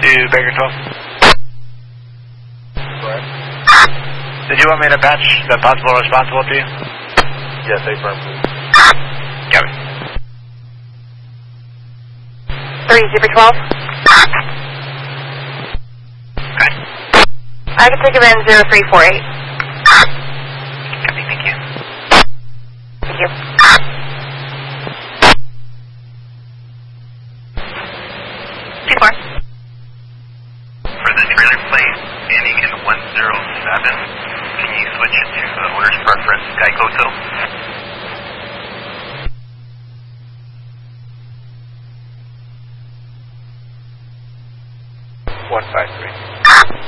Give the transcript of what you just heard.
to Baker 12. Correct. Did you want me to patch the possible responsible to you? Yes, affirm, please. Copy. 3-12. Okay. I can take him in 0348. Copy, thank you. Thank you. For the trailer plane ending in 107, can you switch it to owner's preference Gaikoto? 153.